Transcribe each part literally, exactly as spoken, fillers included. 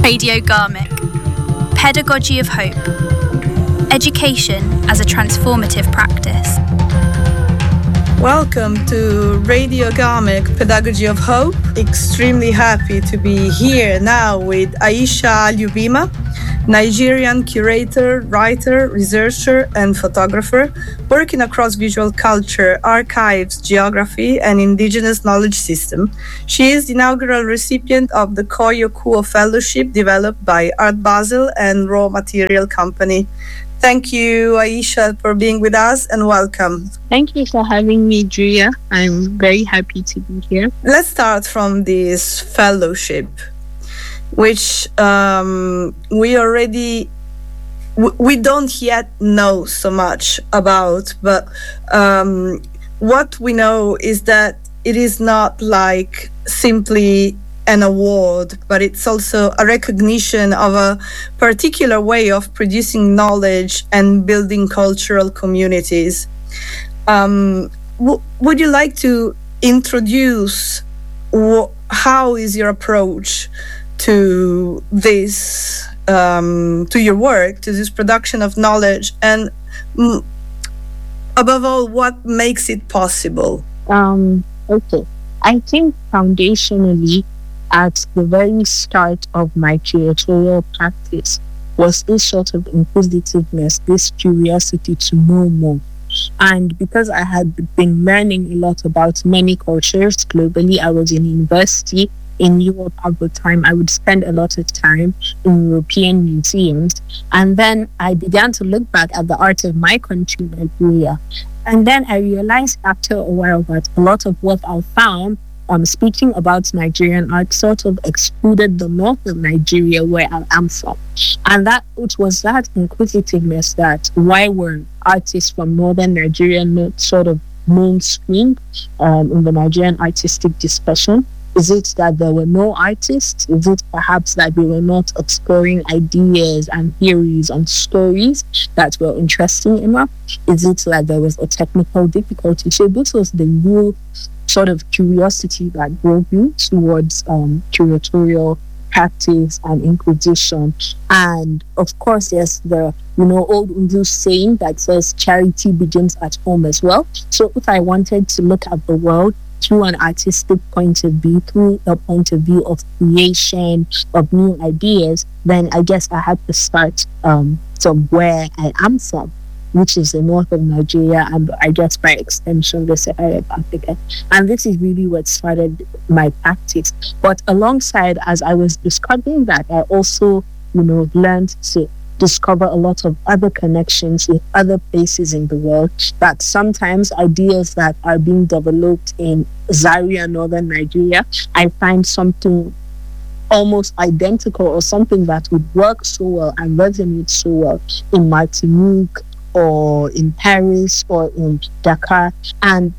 Radio Garmic. Pedagogy of Hope. Education as a transformative practice. Welcome to Radio Garmic, Pedagogy of Hope. Extremely happy to be here now with Aisha Alubima, Nigerian curator, writer, researcher, and photographer, working across visual culture, archives, geography, and indigenous knowledge system. She is the inaugural recipient of the Koyo Kuo Fellowship developed by Art Basel and Raw Material Company. Thank you, Aisha, for being with us, and welcome. Thank you for having me, Julia. I'm very happy to be here. Let's start from this fellowship, which um, we already, w- we don't yet know so much about, but um, what we know is that it is not like simply an award, but it's also a recognition of a particular way of producing knowledge and building cultural communities. Um, w- would you like to introduce wh- how is your approach to this, um, to your work, to this production of knowledge, and mm, above all, what makes it possible? Um, okay. I think foundationally, at the very start of my curatorial practice, was this sort of inquisitiveness, this curiosity to know more. And because I had been learning a lot about many cultures globally, I was in university in Europe at the time. I would spend a lot of time in European museums. And then I began to look back at the art of my country, Nigeria. And then I realized after a while that a lot of what I found Um, speaking about Nigerian art sort of excluded the north of Nigeria where I am from. And that it was that inquisitiveness that why were artists from northern Nigeria not sort of mainstream um, in the Nigerian artistic discussion? Is it that there were no artists? Is it perhaps that they were not exploring ideas and theories and stories that were interesting enough? Is it that there was a technical difficulty? So this was the real sort of curiosity that drove me towards um, curatorial practice and inquisition. And of course, there's the, you know, old Urdu saying that says charity begins at home as well. So if I wanted to look at the world through an artistic point of view, through a point of view of creation, of new ideas, then I guess I had to start um, from where I am from, which is the north of Nigeria, and I guess by extension, the Sahara of Africa. And this is really what started my practice. But alongside, as I was discovering that, I also, you know, learned to discover a lot of other connections with other places in the world, that sometimes ideas that are being developed in Zaria, northern Nigeria, I find something almost identical or something that would work so well and resonate so well in Martinique, or in Paris, or in Dakar. And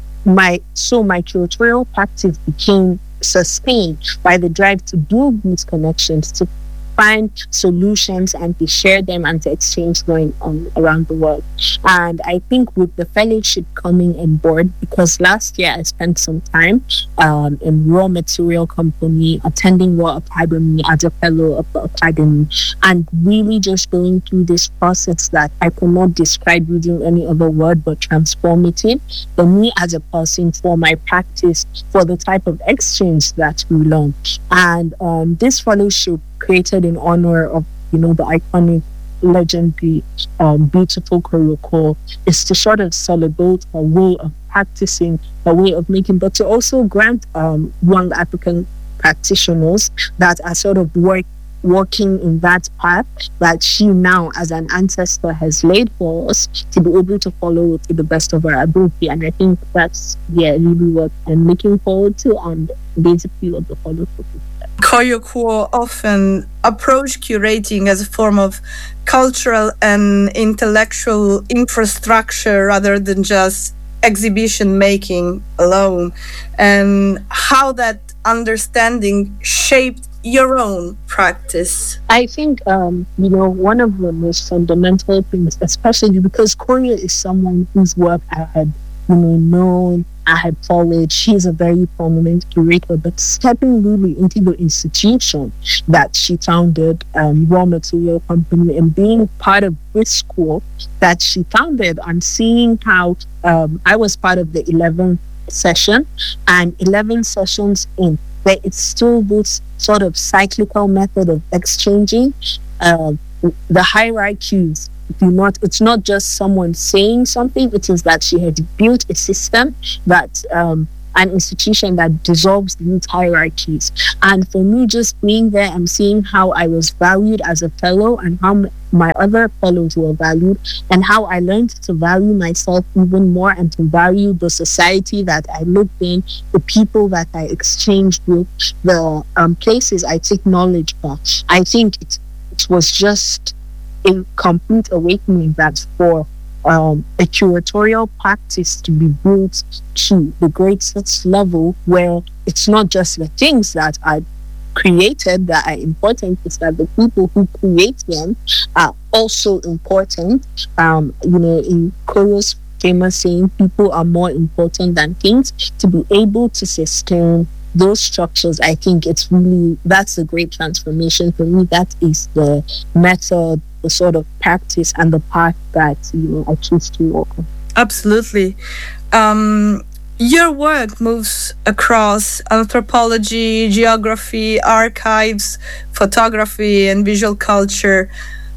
my so my curatorial practice became sustained by the drive to build these connections, to find solutions and to share them and to exchange going on around the world. And I think with the fellowship coming on board, because last year I spent some time um, in Raw Material Company, attending Raw Academy as a fellow of the Academy, and really just going through this process that I cannot describe using any other word but transformative for me as a person, for my practice, for the type of exchange that we learn. And um, this fellowship created in honor of, you know, the iconic, legendary, um, beautiful Koyo Kuo is to sort of celebrate a way of practicing, a way of making, but to also grant um, young African practitioners that are sort of work, working in that path that she now, as an ancestor, has laid for us to be able to follow to the best of our ability. And I think that's, yeah, really what I'm looking forward to, and basically what the fellowship is. Koyo Kuo often approach curating as a form of cultural and intellectual infrastructure rather than just exhibition making alone, and how that understanding shaped your own practice. I think, um, you know, one of the most fundamental things, especially because Koyo is someone whose work I had you know, known. I had followed. She's a very prominent curator, but stepping really into the institution that she founded, um, Raw Material Company, and being part of this school that she founded, and seeing how um, I was part of the eleventh session, and eleven sessions in, where it's still this sort of cyclical method of exchanging uh, the hierarchies. Do not, it's not just someone saying something, it is that she had built a system that um, an institution that dissolves these hierarchies. And for me, just being there and seeing how I was valued as a fellow and how m- my other fellows were valued, and how I learned to value myself even more and to value the society that I lived in, the people that I exchanged with, the um, places I take knowledge from. I think it, it was just a complete awakening that for um, a curatorial practice to be built to the greatest level, where it's not just the things that are created that are important, it's that the people who create them are also important. Um, you know, in Koro's famous saying, people are more important than things. To be able to sustain those structures, I think it's really, that's a great transformation for me. That is the method, the sort of practice and the path that, you know, I choose to walk on. Absolutely. Um, your work moves across anthropology, geography, archives, photography, and visual culture.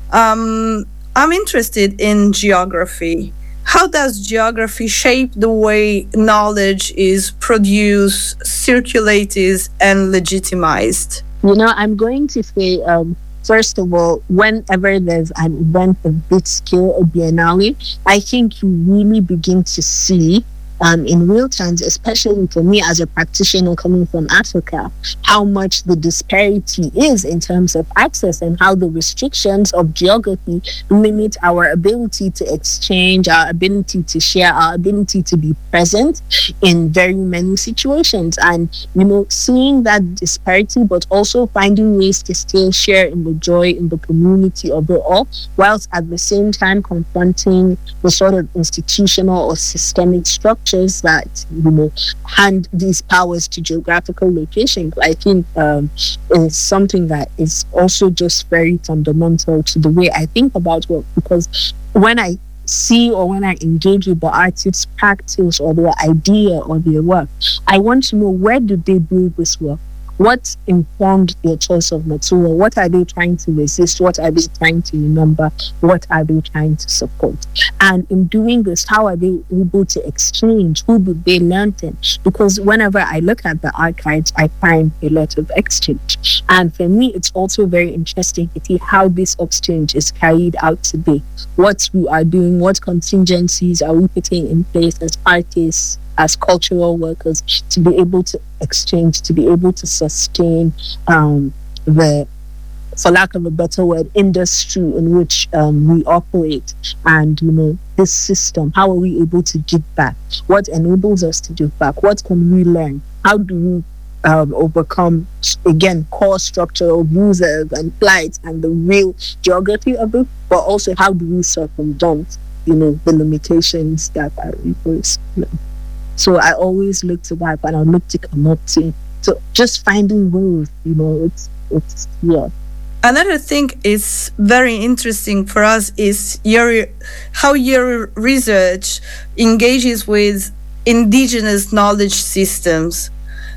Um, I'm interested in geography. How does geography shape the way knowledge is produced, circulated, and legitimized? You know, I'm going to say, um, first of all, whenever there's an event of big scale, a biennale, I think you really begin to see um, in real times, especially for me as a practitioner coming from Africa, how much the disparity is in terms of access and how the restrictions of geography limit our ability to exchange, our ability to share, our ability to be present in very many situations. And, you know, seeing that disparity, but also finding ways to still share in the joy in the community of it all, whilst at the same time confronting the sort of institutional or systemic structure that, you know, hand these powers to geographical locations, I think um, is something that is also just very fundamental to the way I think about work. Because when I see or when I engage with the artist's practice or their idea or their work, I want to know, where did they build this work? What informed their choice of material? What are they trying to resist? What are they trying to remember? What are they trying to support? And in doing this, how are they able to exchange? Who did they learn from? Because whenever I look at the archives, I find a lot of exchange. And for me, it's also very interesting to see how this exchange is carried out today. What we are doing, what contingencies are we putting in place as artists, as cultural workers, to be able to exchange, to be able to sustain um, the, for lack of a better word, industry in which um, we operate. And, you know, this system, how are we able to give back? What enables us to give back? What can we learn? How do we um, overcome, again, core structural bruises and plights and the real geography of it? But also, how do we circumvent, you know, the limitations that are imposed? You know? So I always look to that, and I look to connect to. So just finding ways, you know, it's, it's, yeah. Another thing is very interesting for us is your how your research engages with indigenous knowledge systems.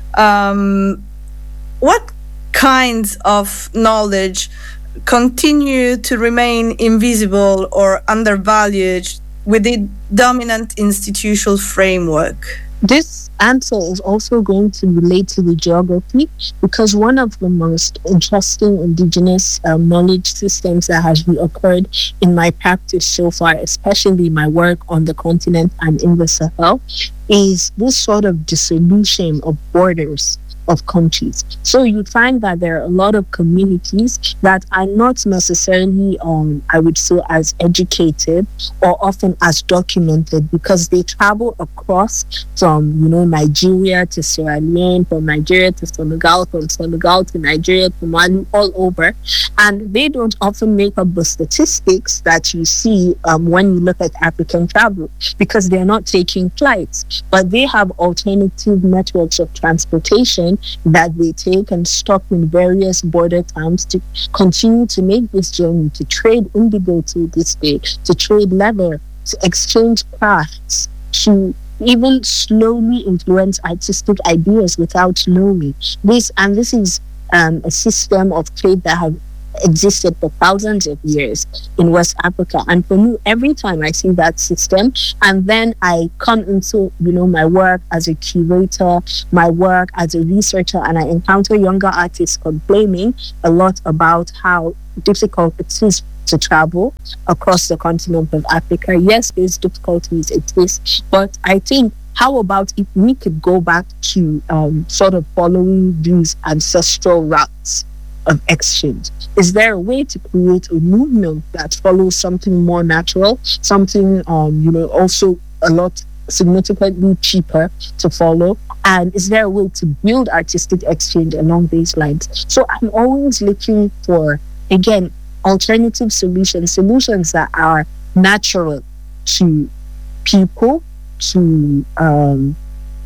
Um, what kinds of knowledge continue to remain invisible or undervalued with the dominant institutional framework? This answer is also going to relate to the geography, because one of the most interesting indigenous um, knowledge systems that has occurred in my practice so far, especially my work on the continent and in the Sahel, is this sort of dissolution of borders of countries. So you find that there are a lot of communities that are not necessarily, um, I would say, as educated or often as documented, because they travel across from, you know, Nigeria to Sierra Leone, from Nigeria to Senegal, from Senegal to Nigeria to Mali, all over. And they don't often make up the statistics that you see um, when you look at African travel, because they're not taking flights, but they have alternative networks of transportation that they take and stop in various border towns to continue to make this journey, to trade indigo to this day, to trade leather, to exchange crafts, to even slowly influence artistic ideas without knowing this. And this is um, a system of trade that have existed for thousands of years in West Africa. And for me, every time I see that system, and then I come into, you know, my work as a curator, my work as a researcher, and I encounter younger artists complaining a lot about how difficult it is to travel across the continent of Africa. Yes, there's difficulties, it is, but I think, how about if we could go back to um, sort of following these ancestral routes of exchange? Is there a way to create a movement that follows something more natural, something, um, you know, also a lot significantly cheaper to follow? And is there a way to build artistic exchange along these lines? So I'm always looking for, again, alternative solutions, solutions that are natural to people, to um,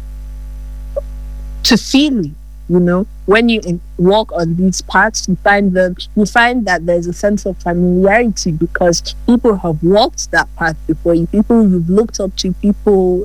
to feeling. You know, when you in, walk on these paths, you find them. You find that there's a sense of familiarity because people have walked that path before you. People you've looked up to, people